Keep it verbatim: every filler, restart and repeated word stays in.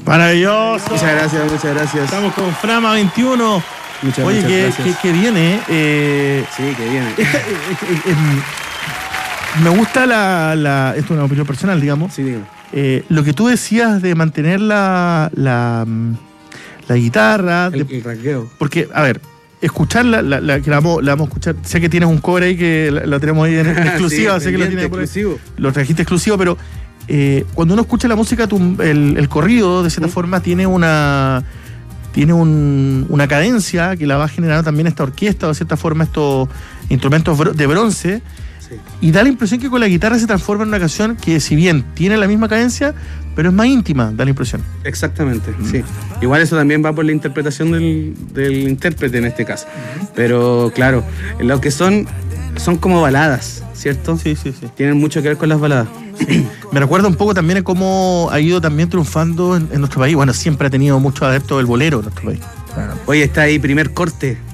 Maravilloso. Muchas gracias, muchas gracias. Estamos con Frama veintiuno. Muchas, Oye, muchas que, gracias. que, que viene. Eh, sí, que viene. Esta, eh, eh, eh, me gusta la, la. Esto es una opinión personal, digamos. Sí, digo. Eh, lo que tú decías de mantener la, la, la guitarra. El, de, el rasgueo. porque, a ver, escucharla, la, la, que la, vamos, la vamos a escuchar. Sé que tienes un cover ahí que la, la tenemos ahí en, en exclusiva. Sí, sé que lo tienes por ahí. exclusivo. Lo trajiste exclusivo, pero eh, cuando uno escucha la música, tu, el, el corrido, de cierta ¿Mm? forma, tiene una. Tiene un, una cadencia que la va generando también esta orquesta, o de cierta forma estos instrumentos de bronce, sí. Y da la impresión que con la guitarra se transforma en una canción que, si bien tiene la misma cadencia, pero es más íntima, da la impresión. Exactamente, mm. sí. Igual eso también va por la interpretación del, del intérprete en este caso. Mm. Pero claro, lo que son, son como baladas, ¿cierto? Sí, sí, sí. Tienen mucho que ver con las baladas. Sí. Me recuerda un poco también a cómo ha ido también triunfando en, en nuestro país. Bueno, siempre ha tenido muchos adeptos del bolero en nuestro país. Claro. Oye, está ahí primer corte